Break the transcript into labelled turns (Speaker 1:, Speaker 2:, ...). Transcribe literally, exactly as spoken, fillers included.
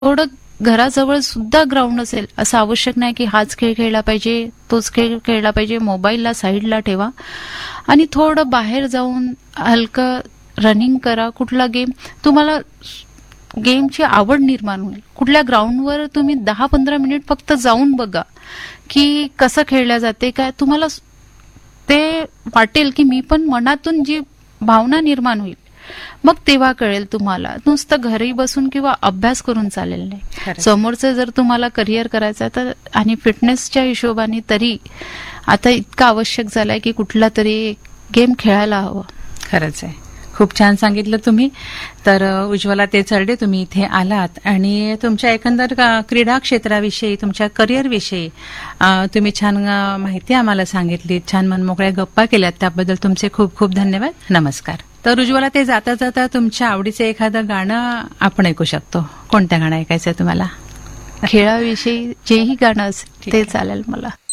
Speaker 1: थोडं घराजवळ सुद्धा ग्राउंड असेल असं आवश्यक नाही की हाच खेळ खेळला पाहिजे, तोच खेळ खेळला पाहिजे. मोबाईलला साईडला ठेवा आणि थोडं बाहेर जाऊन हलकं रनिंग करा. कुठला गेम तुम्हाला गेमची आवड निर्माण होईल. कुठल्या ग्राउंडवर तुम्ही दहा पंधरा मिनिट फक्त जाऊन बघा की कसं खेळल्या जाते. काय तुम्हाला ते वाटेल की मी पण, मनातून जी भावना निर्माण होईल मग तेव्हा कळेल तुम्हाला. नुसतं घरी बसून किंवा अभ्यास करून चालेल नाही. समोरचं जर तुम्हाला करिअर करायचं तर आणि फिटनेसच्या हिशोबाने तरी आता इतकं आवश्यक झालंय की कुठला तरी गेम खेळायला हवं.
Speaker 2: खरंच आहे, खूप छान सांगितलं तुम्ही. तर उज्ज्वला तेचरडे, तुम्ही इथे आलात आणि तुमच्या एकंदर क्रीडा क्षेत्राविषयी, तुमच्या करिअरविषयी तुम्ही छान माहिती आम्हाला सांगितली, छान मनमोकळ्या गप्पा केल्यात, त्याबद्दल तुमचे खूप खूप धन्यवाद. नमस्कार. तर उज्ज्वला, ते जाता जाता तुमच्या आवडीचं एखादं गाणं आपण ऐकू शकतो. कोणत्या गाणं ऐकायचंय तुम्हाला?
Speaker 1: खेळाविषयी जेही गाणं असेल ते चालेल मला.